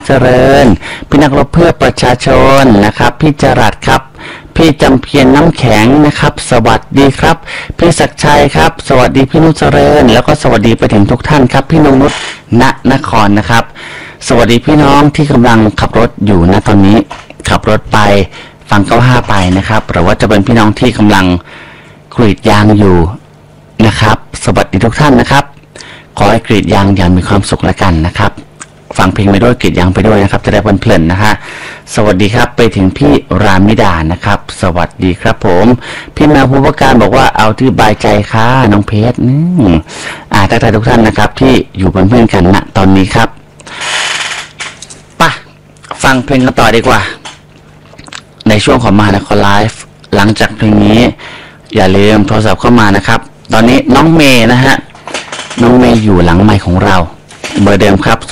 เจริญพี่นักรบเพื่อประชาชนนะครับพี่จรัสครับพี่จำเพียรน้ำแข็งนะครับสวัสดีครับพี่ศักดิ์ชัยครับสวัสดีพี่นุชเจริญแล้วก็สวัสดีไปถึงทุกท่านครับพี่นงนุชณนครนะครับสวัสดีพี่น้องที่กำลังขับรถอยู่ณตอนนี้ขับรถไปฟัง95ไปนะครับหรือว่าจะเป็นพี่น้องที่กำลังกรีดยางอยู่นะครับสวัสดีทุกท่านนะครับขอให้กรีดยางอย่างมีความสุขแล้วกันนะครับฟังเพลงไปด้วยกรีดยางไปด้วยนะครับจะได้เพลินๆนะฮะสวัสดีครับไปถึงพี่รามิดานะครับสวัสดีครับผมพี่แมวผู้ประการบอกว่าเอาที่บายใจค่ะน้องเพชรทักทายทุกท่านนะครับที่อยู่เป็นเพื่อนกันณตอนนี้ครับป่ะฟังเพลงกันต่อดีกว่าในช่วงของมหานครไลฟ์หลังจากเพลงนี้อย่าลืมโทรศัพท์เข้ามานะครับตอนนี้น้องเมย์นะฮะน้องเมย์อยู่หลังไมค์ของเราเบอร์เดิมครับ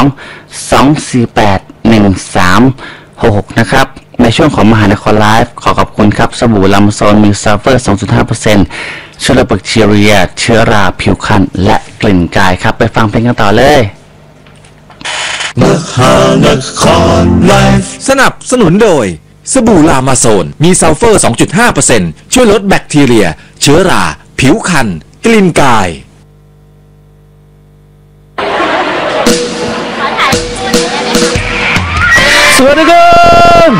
02-248-1366นะครับในช่วงของมหานครไลฟ์ขอขอบคุณครับสบู่ลำโซนมีซัลเฟอร์ 2.5% ช่วยลดแบคทีเรียเชื้อราผิวคันและกลิ่นกายครับไปฟังเพลงกันต่อเลยมหานครไลฟ์สนับสนุนโดยสบู่ลามาโซนมีซัลเฟอร์ 2.5% ช่วยลดแบคทีเรียเชื้อราผิวคันกลิ่นกายสวัสดีครับ